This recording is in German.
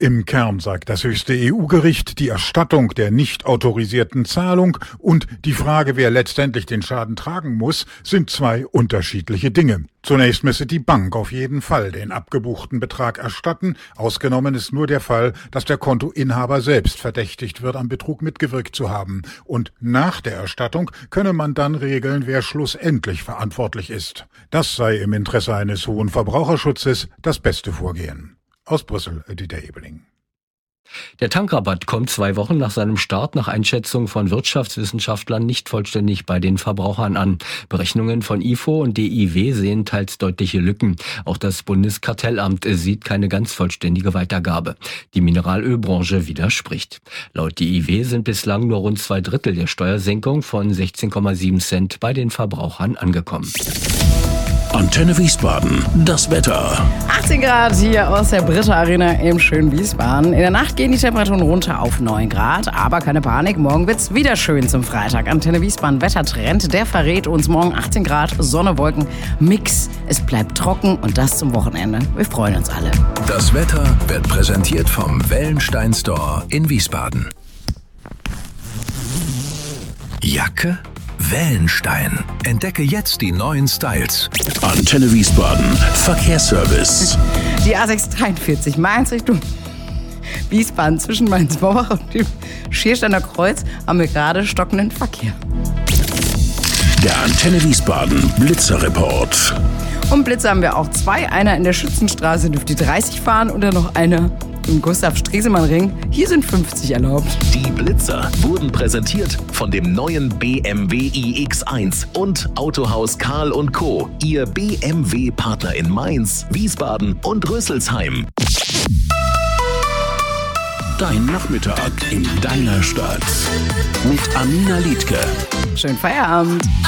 Im Kern sagt das höchste EU-Gericht, die Erstattung der nicht autorisierten Zahlung und die Frage, wer letztendlich den Schaden tragen muss, sind zwei unterschiedliche Dinge. Zunächst müsse die Bank auf jeden Fall den abgebuchten Betrag erstatten. Ausgenommen ist nur der Fall, dass der Kontoinhaber selbst verdächtigt wird, am Betrug mitgewirkt zu haben. Und nach der Erstattung könne man dann regeln, wer schlussendlich verantwortlich ist. Das sei im Interesse eines hohen Verbraucherschutzes das beste Vorgehen. Aus Brüssel, Dieter Ebeling. Der Tankrabatt kommt 2 Wochen nach seinem Start nach Einschätzung von Wirtschaftswissenschaftlern nicht vollständig bei den Verbrauchern an. Berechnungen von IFO und DIW sehen teils deutliche Lücken. Auch das Bundeskartellamt sieht keine ganz vollständige Weitergabe. Die Mineralölbranche widerspricht. Laut DIW sind bislang nur rund 2/3 der Steuersenkung von 16,7 Cent bei den Verbrauchern angekommen. Antenne Wiesbaden, das Wetter. 18 Grad hier aus der Britta Arena im schönen Wiesbaden. In der Nacht gehen die Temperaturen runter auf 9 Grad, aber keine Panik, morgen wird's wieder schön zum Freitag. Antenne Wiesbaden Wettertrend, der verrät uns morgen 18 Grad, Sonne, Wolken, Mix. Es bleibt trocken und das zum Wochenende. Wir freuen uns alle. Das Wetter wird präsentiert vom Wellenstein Store in Wiesbaden. Jacke? Wellenstein. Entdecke jetzt die neuen Styles. Antenne Wiesbaden. Verkehrsservice. Die A643 Mainz Richtung Wiesbaden zwischen Mainz-Morbach und dem Schiersteiner Kreuz haben wir gerade stockenden Verkehr. Der Antenne Wiesbaden Blitzerreport. Und Blitze haben wir auch 2. Einer in der Schützenstraße dürfte 30 fahren und dann noch einer im Gustav-Stresemann-Ring. Hier sind 50 erlaubt. Die Blitzer wurden präsentiert von dem neuen BMW iX1 und Autohaus Karl & Co., Ihr BMW-Partner in Mainz, Wiesbaden und Rüsselsheim. Dein Nachmittag in deiner Stadt. Mit Amina Liedke. Schönen Feierabend.